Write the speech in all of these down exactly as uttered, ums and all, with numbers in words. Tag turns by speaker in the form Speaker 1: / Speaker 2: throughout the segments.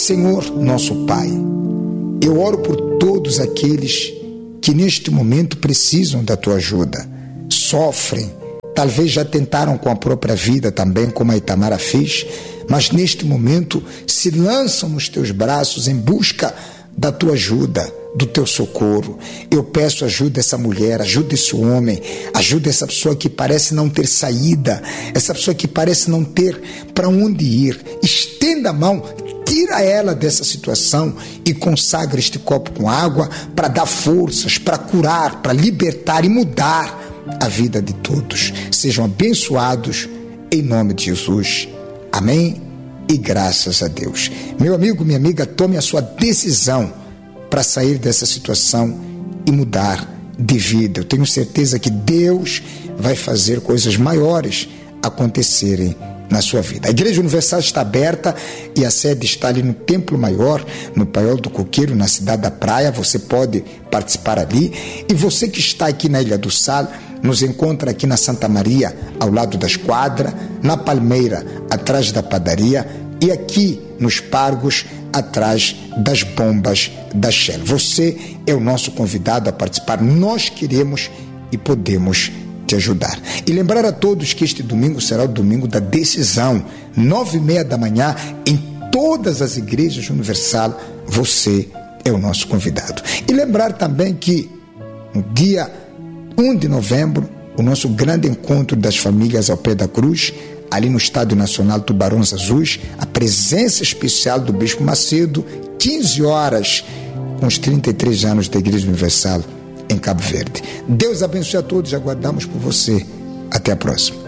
Speaker 1: Senhor, nosso Pai, eu oro por todos aqueles que neste momento precisam da tua ajuda, sofrem, talvez já tentaram com a própria vida também, como a Itamara fez, mas neste momento se lançam nos teus braços em busca da tua ajuda, do teu socorro. Eu peço ajuda a essa mulher, ajuda esse homem, ajuda essa pessoa que parece não ter saída, essa pessoa que parece não ter para onde ir. Estenda a mão, tira ela dessa situação e consagra este copo com água para dar forças, para curar, para libertar e mudar a vida de todos. Sejam abençoados em nome de Jesus. Amém e graças a Deus. Meu amigo, minha amiga, tome a sua decisão para sair dessa situação e mudar de vida. Eu tenho certeza que Deus vai fazer coisas maiores acontecerem na sua vida. A Igreja Universal está aberta e a sede está ali no Templo Maior, no Paiol do Coqueiro, na cidade da Praia. Você pode participar ali. E você que está aqui na Ilha do Sal, nos encontra aqui na Santa Maria, ao lado da Esquadra, na Palmeira, atrás da padaria, e aqui nos Pargos, atrás das bombas da Shell. Você é o nosso convidado a participar. Nós queremos e podemos te ajudar. E lembrar a todos que este domingo será o domingo da decisão, nove e meia da manhã, em todas as igrejas Universal. Você é o nosso convidado. E lembrar também que no dia primeiro de novembro, o nosso grande encontro das famílias ao pé da cruz, ali no Estádio Nacional Tubarões Azuis, a presença especial do Bispo Macedo, quinze horas, com os trinta e três anos da Igreja Universal em Cabo Verde. Deus abençoe a todos, aguardamos por você. Até a próxima.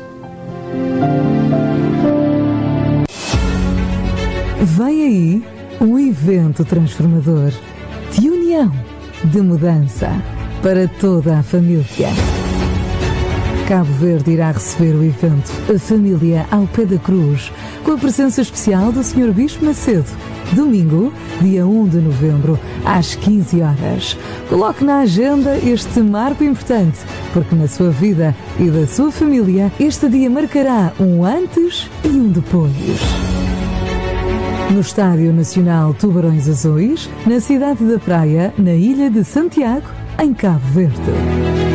Speaker 2: Vem aí um evento transformador de união, de mudança para toda a família. Cabo Verde irá receber o evento A Família ao Pé da Cruz, com a presença especial do senhor Bispo Macedo, domingo, dia primeiro de novembro, às quinze horas. Coloque na agenda este marco importante, porque na sua vida e da sua família, este dia marcará um antes e um depois. No Estádio Nacional Tubarões Azuis, na cidade da Praia, na Ilha de Santiago, em Cabo Verde.